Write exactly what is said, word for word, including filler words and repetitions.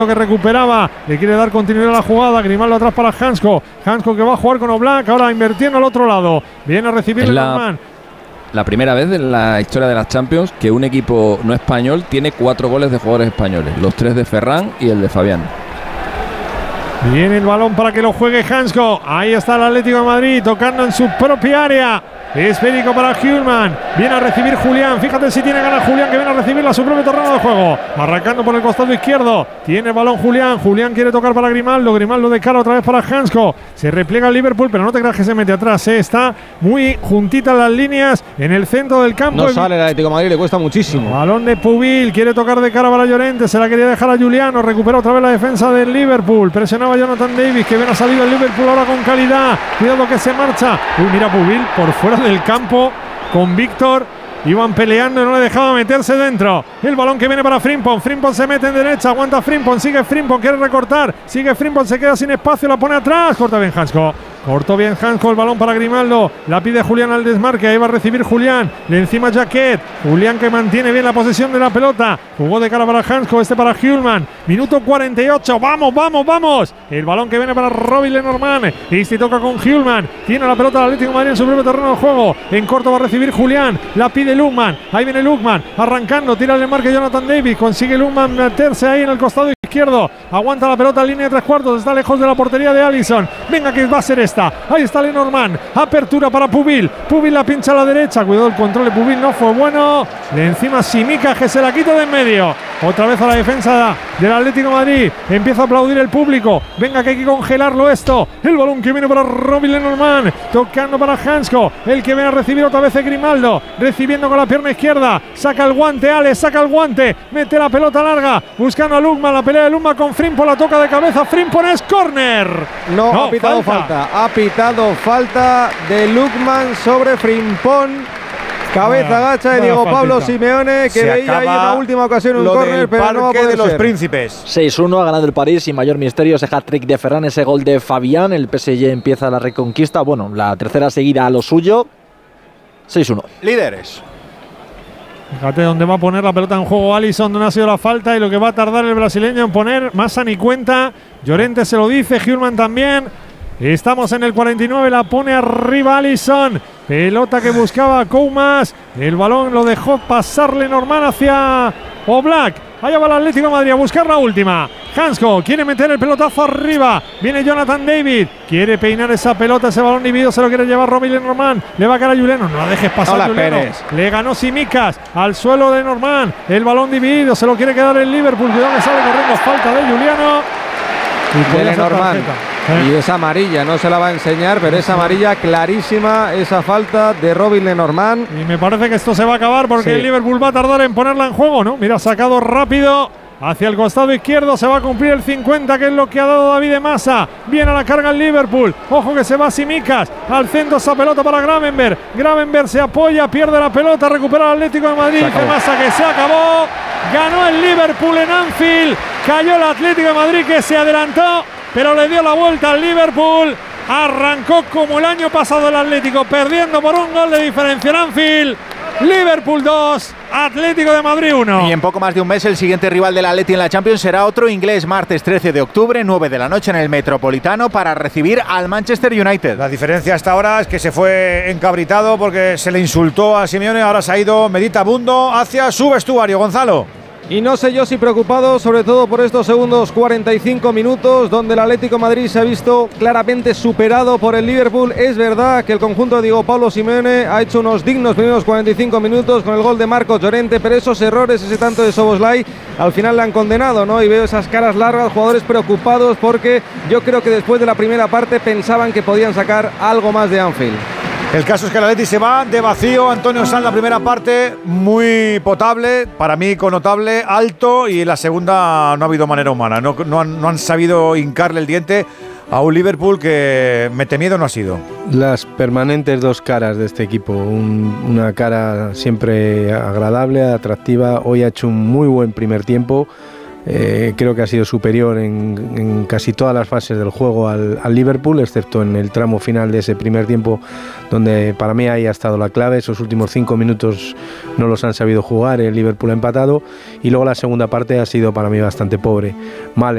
que recuperaba, le quiere dar continuidad a la jugada, Grimaldo atrás para Hansko, Hansko que va a jugar con Oblak, ahora invirtiendo al otro lado, viene a recibir el Norman. La primera vez en la historia de las Champions que un equipo no español tiene cuatro goles de jugadores españoles, los tres de Ferran y el de Fabián. Viene el balón para que lo juegue Hansko, ahí está el Atlético de Madrid tocando en su propia área. Esférico para Hjulmand, viene a recibir Julián, fíjate si tiene ganas Julián que viene a recibirla a su propio terreno de juego, arrancando por el costado izquierdo, tiene el balón Julián, Julián quiere tocar para Grimaldo, Grimaldo de cara otra vez para Hansko, se repliega el Liverpool pero no te creas que se mete atrás, ¿eh? Está muy juntita las líneas en el centro del campo. No sale el Atlético de Madrid, le cuesta muchísimo. Balón de Pubil, quiere tocar de cara para Llorente, se la quería dejar a Juliano, recupera otra vez la defensa del Liverpool, presionaba Jonathan Davis que viene a salir el Liverpool ahora con calidad, cuidado que se marcha, uy mira Pubil por fuera del campo con Víctor, iban peleando y no le dejaba meterse dentro. El balón que viene para Frimpong, Frimpong se mete en derecha, aguanta Frimpong, sigue Frimpong, quiere recortar, sigue Frimpong, se queda sin espacio, la pone atrás, corta bien Hansko. Cortó bien Hansko, el balón para Grimaldo, la pide Julián al desmarque, ahí va a recibir Julián, le encima Jaquet, Julián que mantiene bien la posesión de la pelota, jugó de cara para Hansko, este para Hjulmand, minuto cuarenta y ocho, vamos, vamos, vamos, el balón que viene para Robin Lenormand, y se toca con Hjulmand, tiene la pelota el Atlético de Madrid en su propio terreno de juego, en corto va a recibir Julián, la pide Lukman, ahí viene Lukman, arrancando, tira el desmarque Jonathan Davis, consigue Lukman meterse ahí en el costado izquierdo, aguanta la pelota en línea de tres cuartos, está lejos de la portería de Alisson, venga que va a ser esta. Ahí está Lenormand, apertura para Pubil, Pubil la pincha a la derecha, cuidado el control de Pubil, no fue bueno, de encima Simica que se la quita de en medio, otra vez a la defensa del Atlético de Madrid, empieza a aplaudir el público, venga que hay que congelarlo esto, el balón que viene para Robin Lenormand, tocando para Hansko, el que viene a recibir otra vez es Grimaldo, recibiendo con la pierna izquierda, saca el guante, Ale, saca el guante, mete la pelota larga, buscando a Lukman, la pelea de Lukman con Frimpong, la toca de cabeza, Frimpong es córner. No, no, ha pitado falta. falta. Ha pitado falta de Lukman sobre Frimpong. Cabeza vaya, gacha de Diego Pablo faltita. Simeone, que se veía ahí en la última ocasión un córner, pero no va a poder de los ser. Príncipes. seis uno ha ganado el París sin mayor misterio. Ese hat-trick de Ferran, ese gol de Fabián. El P S G empieza la reconquista. Bueno, la tercera seguida a lo suyo. seis uno. Líderes. Fíjate dónde va a poner la pelota en juego Alisson, donde ha sido la falta y lo que va a tardar el brasileño en poner. Massa ni cuenta. Llorente se lo dice, Hjulmand también. Estamos en el cuarenta y nueve, la pone arriba Alisson. Pelota que buscaba Koumas. El balón lo dejó pasar Lenormand hacia Oblak. Allá va el Atlético de Madrid a buscar la última. Hansko quiere meter el pelotazo arriba. Viene Jonathan David. Quiere peinar esa pelota, ese balón dividido. Se lo quiere llevar Robin Lenormand. Le va a caer a Juliano. No la dejes pasar, no Juliano. Le ganó Simicas al suelo de Lenormand. El balón dividido. Se lo quiere quedar el Liverpool. Cuidado que sale corriendo. Falta de Juliano. Y de Lenormand. ¿Eh? Y esa amarilla, no se la va a enseñar, pero esa amarilla clarísima, esa falta de Robin Lenormand. Y me parece que esto se va a acabar porque sí. El Liverpool va a tardar en ponerla en juego, ¿no? Mira, sacado rápido hacia el costado izquierdo, se va a cumplir el cincuenta, que es lo que ha dado David de Massa. Viene a la carga el Liverpool, ojo que se va Simicas, al centro esa pelota para Gravenberg. Gravenberg se apoya, pierde la pelota, recupera el Atlético de Madrid, dice Massa que se acabó. Ganó el Liverpool en Anfield, cayó el Atlético de Madrid que se adelantó, pero le dio la vuelta al Liverpool. Arrancó como el año pasado el Atlético, perdiendo por un gol de diferencia en Anfield. Liverpool dos, Atlético de Madrid uno. Y en poco más de un mes el siguiente rival del Atleti en la Champions será otro inglés, martes trece de octubre, nueve de la noche en el Metropolitano, para recibir al Manchester United. La diferencia hasta ahora es que se fue encabritado porque se le insultó a Simeone, ahora se ha ido meditabundo hacia su vestuario. Gonzalo. Y no sé yo si preocupado, sobre todo por estos segundos cuarenta y cinco minutos, donde el Atlético de Madrid se ha visto claramente superado por el Liverpool. Es verdad que el conjunto de Diego Pablo Simeone ha hecho unos dignos primeros cuarenta y cinco minutos con el gol de Marcos Llorente, pero esos errores, ese tanto de Szoboszlai, al final le han condenado, ¿no? Y veo esas caras largas, jugadores preocupados, porque yo creo que después de la primera parte pensaban que podían sacar algo más de Anfield. El caso es que el Atleti se va de vacío. Antonio Sanz, la primera parte muy potable, para mí connotable, alto, y en la segunda no ha habido manera humana. No, no, han, no han sabido hincarle el diente a un Liverpool que mete miedo no ha sido. Las permanentes dos caras de este equipo. Un, una cara siempre agradable, atractiva. Hoy ha hecho un muy buen primer tiempo. Eh, creo que ha sido superior en, en casi todas las fases del juego al, al Liverpool, excepto en el tramo final de ese primer tiempo, donde para mí ahí ha estado la clave. Esos últimos cinco minutos no los han sabido jugar, el Liverpool ha empatado, y luego la segunda parte ha sido para mí bastante pobre. Mal